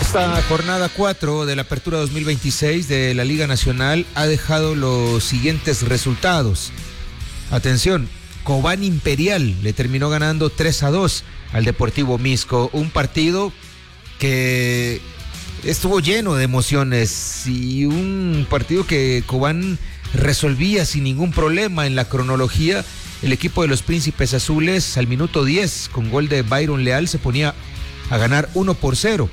Esta jornada 4 de la Apertura 2026 de la Liga Nacional ha dejado los siguientes resultados. Atención, Cobán Imperial le terminó ganando 3-2 al Deportivo Misco, un partido que estuvo lleno de emociones y un partido que Cobán resolvía sin ningún problema en la cronología. El equipo de los Príncipes Azules al minuto 10 con gol de Byron Leal se ponía a ganar 1-0.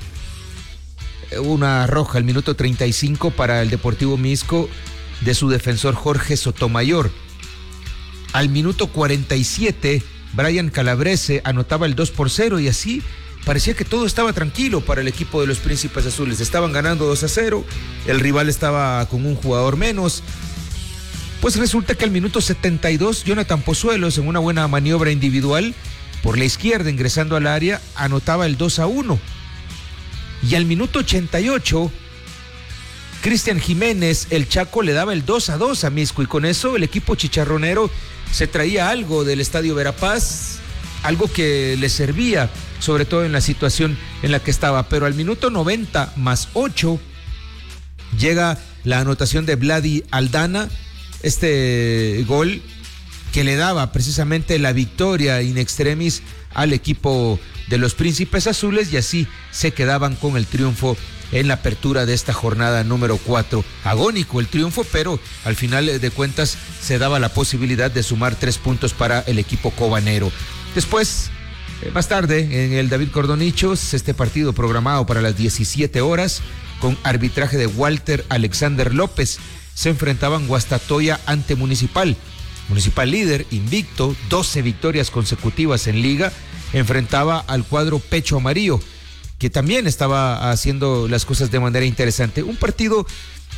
Una roja al minuto 35 para el Deportivo Misco de su defensor Jorge Sotomayor. Al minuto 47 Brian Calabrese anotaba el 2-0 y así parecía que todo estaba tranquilo para el equipo de los Príncipes Azules. Estaban ganando 2-0, el rival estaba con un jugador menos. Pues resulta que al minuto 72 Jonathan Pozuelos, en una buena maniobra individual por la izquierda ingresando al área, anotaba el 2-1. Y al minuto 88 Cristian Jiménez, el Chaco, le daba el 2-2 a Misco, y con eso el equipo chicharronero se traía algo del Estadio Verapaz, algo que le servía, sobre todo en la situación en la que estaba. Pero al minuto 90 más 8 llega la anotación de Vladi Aldana, este gol que le daba precisamente la victoria in extremis al equipo de los Príncipes Azules, y así se quedaban con el triunfo en la apertura de esta jornada número 4. Agónico el triunfo, pero al final de cuentas se daba la posibilidad de sumar 3 puntos para el equipo cobanero. Después, más tarde, en el David Cordonichos, este partido programado para las 17 horas, con arbitraje de Walter Alexander López, se enfrentaban Guastatoya ante Municipal. Municipal líder, invicto, 12 victorias consecutivas en liga, enfrentaba al cuadro Pecho Amarillo, que también estaba haciendo las cosas de manera interesante. Un partido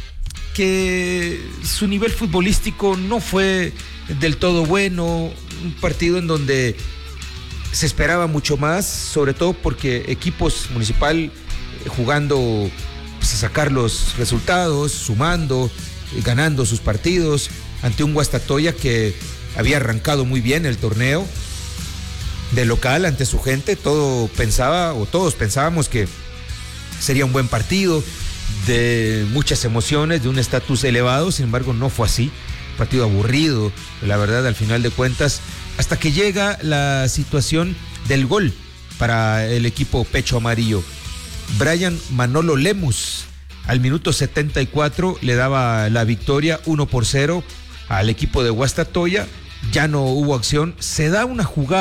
que su nivel futbolístico no fue del todo bueno, un partido en donde se esperaba mucho más, sobre todo porque equipos Municipal jugando pues, a sacar los resultados, sumando, ganando sus partidos, ante un Guastatoya que había arrancado muy bien el torneo de local ante su gente. Todos pensábamos que sería un buen partido, de muchas emociones, de un estatus elevado. Sin embargo, no fue así. Partido aburrido, la verdad, al final de cuentas, hasta que llega la situación del gol para el equipo Pecho Amarillo. Brian Manolo Lemus al minuto 74 le daba la victoria 1-0 al equipo de Guastatoya. Ya no hubo acción, se da una jugada